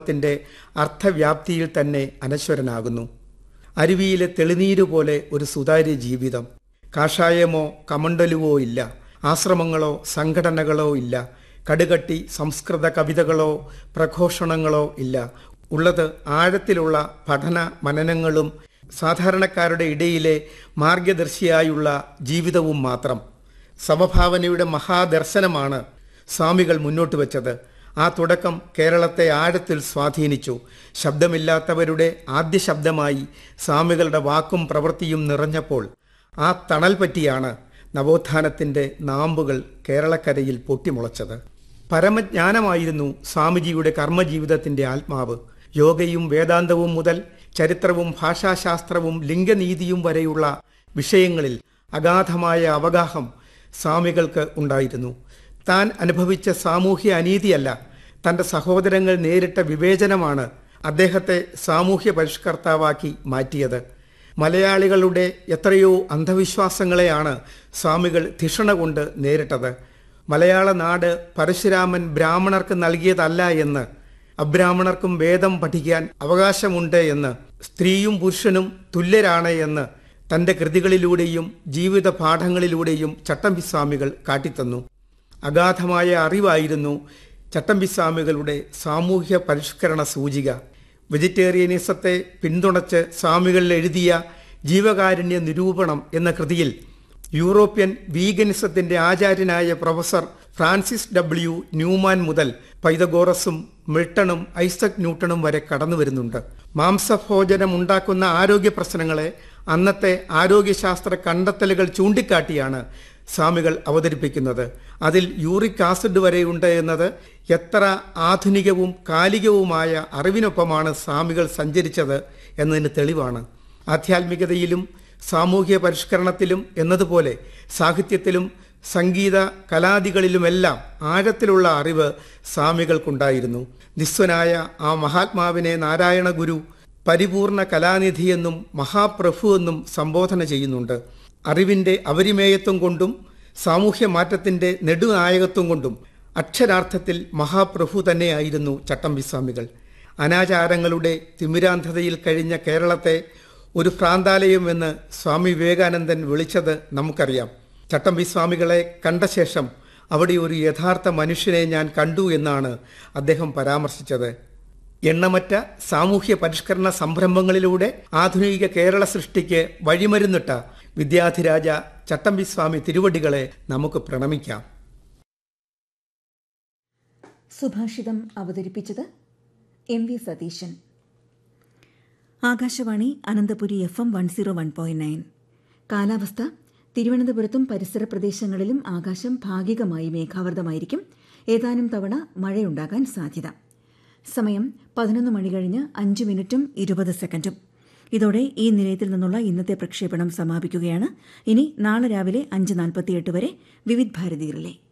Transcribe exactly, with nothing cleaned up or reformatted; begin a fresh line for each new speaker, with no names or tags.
ത്തിന്റെ അർത്ഥവ്യാപ്തിയിൽ തന്നെ അനശ്വരനാകുന്നു. അരുവിയിലെ തെളിനീരുപോലെ ഒരു സുതാര്യ ജീവിതം. കാഷായമോ കമണ്ടലുവോ ഇല്ല. ആശ്രമങ്ങളോ സംഘടനകളോ ഇല്ല. കടുകട്ടി സംസ്കൃത കവിതകളോ പ്രഘോഷണങ്ങളോ ഇല്ല. ഉള്ളത് ആഴത്തിലുള്ള പഠന മനനങ്ങളും സാധാരണക്കാരുടെ ഇടയിലെ മാർഗദർശിയായുള്ള ജീവിതവും മാത്രം. സമഭാവനയുടെ മഹാദർശനമാണ് സ്വാമികൾ മുന്നോട്ട് വച്ചത്. ആ തുടക്കം കേരളത്തെ ആഴത്തിൽ സ്വാധീനിച്ചു. ശബ്ദമില്ലാത്തവരുടെ ആദ്യ ശബ്ദമായി സ്വാമികളുടെ വാക്കും പ്രവൃത്തിയും നിറഞ്ഞപ്പോൾ ആ തണൽ പറ്റിയാണ് നവോത്ഥാനത്തിൻ്റെ നാമ്പുകൾ കേരളക്കരയിൽ പൊട്ടിമുളച്ചത്. പരമജ്ഞാനമായിരുന്നു സ്വാമിജിയുടെ കർമ്മജീവിതത്തിൻ്റെ ആത്മാവ്. യോഗയും വേദാന്തവും മുതൽ ചരിത്രവും ഭാഷാശാസ്ത്രവും ലിംഗനീതിയും വരെയുള്ള വിഷയങ്ങളിൽ അഗാധമായ അവഗാഹം സ്വാമികൾക്ക് ഉണ്ടായിരുന്നു. താൻ അനുഭവിച്ച സാമൂഹ്യ അനീതിയല്ല, തൻ്റെ സഹോദരങ്ങൾ നേരിട്ട വിവേചനമാണ് അദ്ദേഹത്തെ സാമൂഹ്യ പരിഷ്കർത്താവാക്കി മാറ്റിയത്. മലയാളികളുടെ എത്രയോ അന്ധവിശ്വാസങ്ങളെയാണ് സ്വാമികൾ ധിഷണ കൊണ്ട് നേരിട്ടത്. മലയാള നാട് പരശുരാമൻ ബ്രാഹ്മണർക്ക് നൽകിയതല്ല എന്ന്, അബ്രാഹ്മണർക്കും വേദം പഠിക്കാൻ അവകാശമുണ്ട് എന്ന്, സ്ത്രീയും പുരുഷനും തുല്യരാണ് എന്ന് തൻ്റെ കൃതികളിലൂടെയും ജീവിത പാഠങ്ങളിലൂടെയും ചട്ടമ്പിസ്വാമികൾ കാട്ടിത്തന്നു. അഗാധമായ അറിവായിരുന്നു ചട്ടമ്പിസ്വാമികളുടെ സാമൂഹ്യ പരിഷ്കരണ സൂചിക. വെജിറ്റേറിയനിസത്തെ പിന്തുണച്ച് സ്വാമികൾ എഴുതിയ ജീവകാരുണ്യ നിരൂപണം എന്ന കൃതിയിൽ European വീഗനിസത്തിന്റെ ആചാര്യനായ professor Francis W Newman മുതൽ പൈതഗോറസും മിൽട്ടണും ഐസക് ന്യൂട്ടണും വരെ കടന്നു വരുന്നുണ്ട്. മാംസഭോജനം ഉണ്ടാക്കുന്ന ആരോഗ്യ പ്രശ്നങ്ങളെ അന്നത്തെ ആരോഗ്യശാസ്ത്ര കണ്ടെത്തലുകൾ ചൂണ്ടിക്കാട്ടിയാണ് സ്വാമികൾ അവതരിപ്പിക്കുന്നത്. അതിൽ യൂറിക് ആസിഡ് വരെയുണ്ട് എന്നത് എത്ര ആധുനികവും കാലികവുമായ അറിവിനൊപ്പമാണ് സ്വാമികൾ സഞ്ചരിച്ചത് എന്നതിന് തെളിവാണ്. ആധ്യാത്മികതയിലും സാമൂഹ്യ പരിഷ്കരണത്തിലും എന്നതുപോലെ സാഹിത്യത്തിലും സംഗീത കലാദികളിലുമെല്ലാം ആഴത്തിലുള്ള അറിവ് സ്വാമികൾക്കുണ്ടായിരുന്നു. നിസ്വനായ ആ മഹാത്മാവിനെ നാരായണ ഗുരു പരിപൂർണ കലാനിധിയെന്നും മഹാപ്രഭു എന്നും സംബോധന ചെയ്യുന്നുണ്ട്. അറിവിൻ്റെ അപരിമേയത്വം കൊണ്ടും സാമൂഹ്യ മാറ്റത്തിൻ്റെ നെടുനായകത്വം കൊണ്ടും അക്ഷരാർത്ഥത്തിൽ മഹാപ്രഭു തന്നെയായിരുന്നു ചട്ടമ്പിസ്വാമികൾ. അനാചാരങ്ങളുടെ തിമിരാന്ധതയിൽ കഴിഞ്ഞ കേരളത്തെ ഒരു ഭ്രാന്താലയം എന്ന് സ്വാമി വിവേകാനന്ദൻ വിളിച്ചത് നമുക്കറിയാം. ചട്ടമ്പിസ്വാമികളെ കണ്ട ശേഷം അവിടെ ഒരു യഥാർത്ഥ മനുഷ്യനെ ഞാൻ കണ്ടു എന്നാണ് അദ്ദേഹം പരാമർശിച്ചത്. എണ്ണമറ്റ സാമൂഹ്യ പരിഷ്കരണ സംരംഭങ്ങളിലൂടെ ആധുനിക കേരള സൃഷ്ടിക്ക് വഴിമരുന്നിട്ട വിദ്യാധിരാജ ചട്ടമ്പിസ്വാമി തിരുവടികളെ നമുക്ക് പ്രണമിക്കാം.
സുഭാഷിതം അവതരിപ്പിച്ചത് M V Satheesan. Akashvani Ananthapuri F M one zero one point nine. കാലാവസ്ഥ: തിരുവനന്തപുരത്തും പരിസര പ്രദേശങ്ങളിലും ആകാശം ഭാഗികമായി മേഘാവൃതമായിരിക്കും. ഏതാനും തവണ മഴയുണ്ടാകാൻ സാധ്യത. സമയം പതിനൊന്ന് മണി കഴിഞ്ഞ് അഞ്ച് മിനിറ്റും ഇരുപത് സെക്കൻഡും. ഇതോടെ ഈ നിലയത്തിൽ നിന്നുള്ള ഇന്നത്തെ പ്രക്ഷേപണം സമാപിക്കുകയാണ്. ഇനി നാളെ രാവിലെ അഞ്ച് നാൽപ്പത്തിയെട്ട് വരെ വിവിധ് ഭാരതി റിലേ.